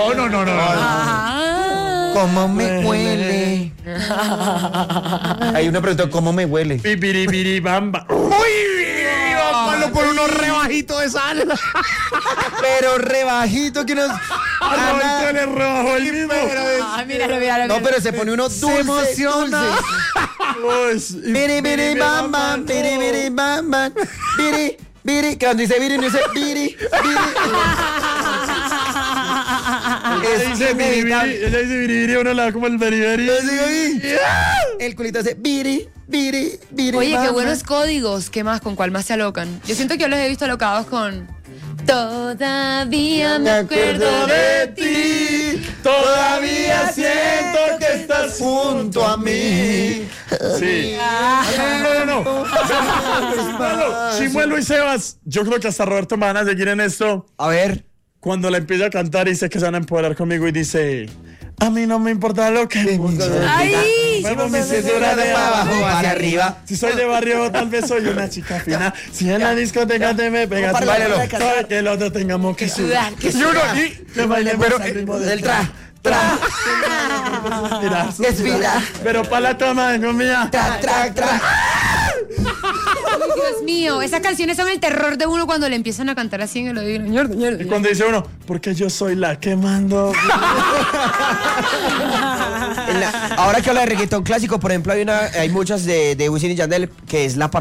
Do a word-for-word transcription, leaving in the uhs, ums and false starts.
Oh, no, no, no. no. Ah. ¿Cómo me huele? Hay una pregunta, ¿cómo me huele? Pipiripiribamba. ¡Uy! Pablo por unos rebajitos de sal. Pero rebajito que nos... Ah, no, se le rebajó el mismo. Ah, míralo, míralo. No, pero se pone uno dulce, Se emociona. dulce. Biri, biri, bam, bam, biri, biri, bam, bam. Biri, biri. Que cuando dice biri, no dice biri, biri. Ella dice biribiri, ella dice biribiri, uno le da como el beriberi. El culito hace biri, biri, biri. Oye, qué bam, buenos códigos. ¿Qué más? ¿Con cuál más se alocan? Yo siento que yo los he visto alocados con... Todavía me acuerdo de ti. Todavía siento que estás junto a mí. Sí. No, no, no, no. Bueno, Chimuelo y Sebas, yo creo que hasta Roberto me van a seguir en esto. A ver. Cuando la empieza a cantar y dice que se van a empoderar conmigo y dice... A mí no me importa lo que ¡Ay! muevo mi cintura de abajo hacia arriba. Si soy de barrio, tal vez soy una chica fina. Si en la discoteca te me pegas, sabe que los dos tengamos que sudar. Que Y uno, y que bailemos al ritmo del tra, tra. Respira. Pero para la toma de comida. Tra, tra, tra. Dios mío, esas canciones son el terror de uno cuando le empiezan a cantar así en el oído. Ñordo, ñordo, Y cuando dice uno, porque yo soy la que mando. La, ahora que habla de reggaetón clásico, por ejemplo, hay una, hay muchas de, de Wisin y Yandel, que es la parte